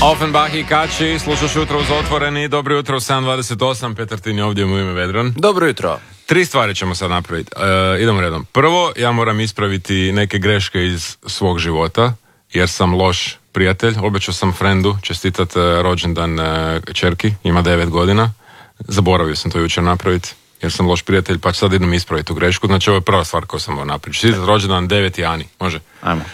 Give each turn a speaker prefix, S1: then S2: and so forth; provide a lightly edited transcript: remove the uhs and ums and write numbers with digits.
S1: Offenbach i Kači, slušaš jutro uz Otvoreni. Dobro jutro u 7.28, Petar Tin je ovdje u ime Vedran.
S2: Dobro jutro.
S1: 3 stvari ćemo sad napraviti. Idemo redom. Prvo, ja moram ispraviti neke greške iz svog života, jer sam loš prijatelj. Obećao sam frendu čestitat rođendan čerki, ima 9 godina. Zaboravio sam to jučer napraviti, jer sam loš prijatelj, pa sad idem ispraviti tu grešku. Znači, ovo je prva stvar koju sam morao napraviti. Čestitat rođendan 9. Ani, može?
S2: Ajmo.